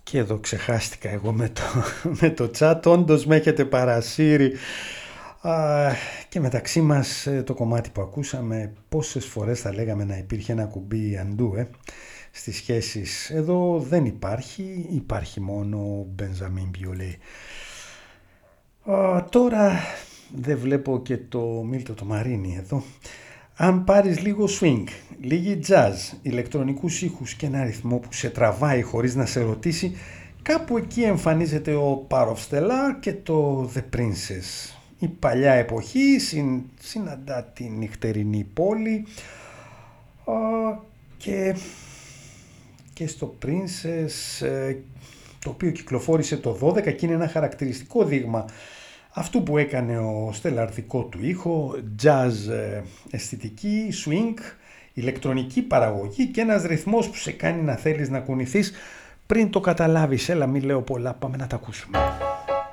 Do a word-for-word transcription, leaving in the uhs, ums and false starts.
Και εδώ ξεχάστηκα εγώ με το, με το chat, όντως με έχετε παρασύρει. Α, και μεταξύ μας το κομμάτι που ακούσαμε, πόσες φορές θα λέγαμε να υπήρχε ένα κουμπί undo ε, στις σχέσεις. Εδώ δεν υπάρχει, υπάρχει μόνο Μπενζαμίν Biolay. Α, τώρα δεν βλέπω και το Μίλτο το Μαρίνι εδώ. Αν πάρεις λίγο swing, λίγη jazz, ηλεκτρονικούς ήχους και ένα ρυθμό που σε τραβάει χωρίς να σε ρωτήσει, κάπου εκεί εμφανίζεται ο Power of Stellar και το The Princess. Η παλιά εποχή συν, συναντά τη νυχτερινή πόλη α, και, και στο Princess, ε, το οποίο κυκλοφόρησε το δώδεκα και είναι ένα χαρακτηριστικό δείγμα αυτού που έκανε ο Stellar δικό του ήχο, jazz ε, αισθητική, swing, ηλεκτρονική παραγωγή και ένας ρυθμός που σε κάνει να θέλεις να κουνηθείς πριν το καταλάβεις. Έλα, μη λέω πολλά, πάμε να τα ακούσουμε.